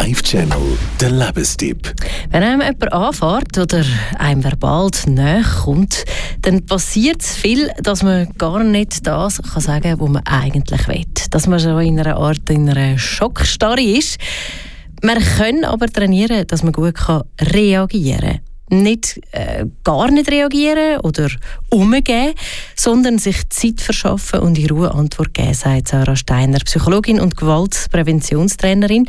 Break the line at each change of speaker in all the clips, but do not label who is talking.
Live-Channel, der Lebenstipp.
Wenn einem jemand anfährt oder einem verbal näher kommt, dann passiert es viel, dass man gar nicht das kann sagen, was man eigentlich will. Dass man so in einer Schockstarre ist. Man kann aber trainieren, dass man gut reagieren kann. Nicht gar nicht reagieren oder umgehen, sondern sich Zeit verschaffen und in Ruhe Antwort geben, sagt Sarah Steiner, Psychologin und Gewaltpräventionstrainerin.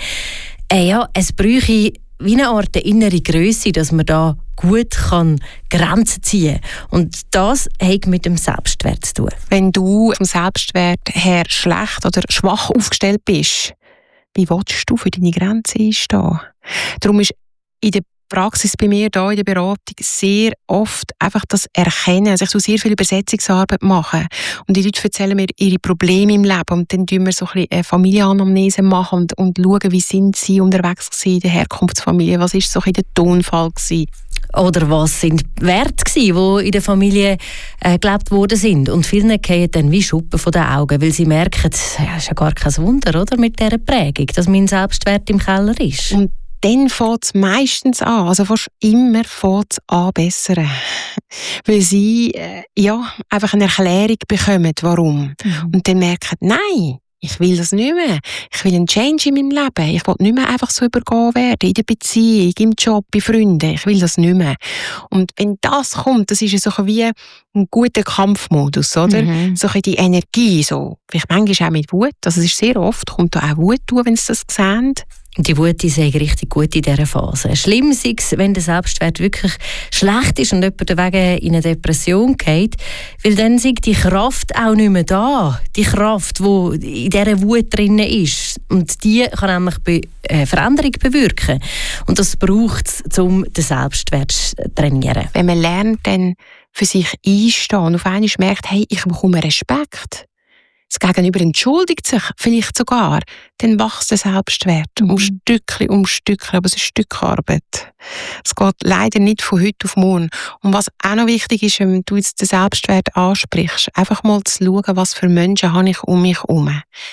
Es bräuchte wie eine Art innere Grösse, dass man da gut Grenzen ziehen kann. Und das hat mit dem Selbstwert zu tun.
Wenn du vom Selbstwert her schlecht oder schwach aufgestellt bist, wie willst du für deine Grenzen einstehen? Darum ist in der Praxis bei mir hier in der Beratung sehr oft einfach das Erkennen. Also ich tue sehr viel Übersetzungsarbeit machen. Und die Leute erzählen mir ihre Probleme im Leben. Und dann tun wir so ein bisschen eine Familienanamnese machen und schauen, wie sind sie unterwegs gewesen in der Herkunftsfamilie, was ist so ein bisschen der Tonfall gewesen.
Oder was sind die Werte gewesen, die in der Familie gelebt worden sind. Und vielen fallen dann wie Schuppen von den Augen, weil sie merken, es ist ja gar kein Wunder, oder, mit dieser Prägung, dass mein Selbstwert im Keller ist.
Und dann fängt es meistens an, also fast immer fängt es an bessern. Weil sie einfach eine Erklärung bekommen, warum. Und dann merken, nein, ich will das nicht mehr. Ich will einen Change in meinem Leben. Ich will nicht mehr einfach so übergehen werden, in der Beziehung, im Job, bei Freunden. Ich will das nicht mehr. Und wenn das kommt, das ist so wie ein guter Kampfmodus, oder? So die Energie, so. Vielleicht manchmal auch mit Wut. Also es ist sehr oft, kommt da auch Wut durch, wenn sie das sehen.
Die Wut ist richtig gut in dieser Phase. Schlimm ist es, wenn der Selbstwert wirklich schlecht ist und jemand deswegen in eine Depression geht, weil dann ist die Kraft auch nicht mehr da. Die Kraft, die in dieser Wut drin ist. Und die kann nämlich Veränderung bewirken. Und das braucht es, um den Selbstwert zu trainieren.
Wenn man lernt, dann für sich einstehen und auf einmal merkt, hey, ich bekomme Respekt. Das Gegenüber entschuldigt sich vielleicht sogar, dann wächst der Selbstwert um Stückchen, aber es ist Stückarbeit. Es geht leider nicht von heute auf morgen. Und was auch noch wichtig ist, wenn du jetzt den Selbstwert ansprichst, einfach mal zu schauen, was für Menschen habe ich um mich herum.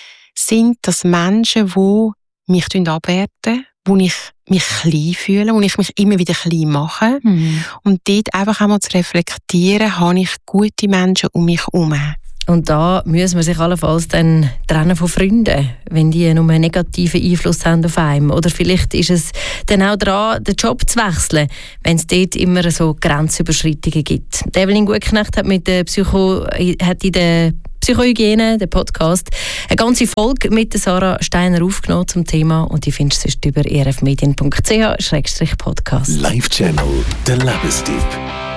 Sind das Menschen, die mich abwerten, wo ich mich klein fühle, wo ich mich immer wieder klein mache? Und dort einfach einmal zu reflektieren, habe ich gute Menschen um mich herum?
Und da muss man sich allenfalls dann trennen von Freunden, wenn die nur einen negativen Einfluss haben auf einen. Oder vielleicht ist es dann auch dran, den Job zu wechseln, wenn es dort immer so Grenzüberschreitungen gibt. Evelyn Gutknecht hat in der Psychohygiene, der Podcast, eine ganze Folge mit Sarah Steiner aufgenommen zum Thema und die findest du sonst über erfmedien.ch/podcast.
Live-Channel, der Lebenstipp.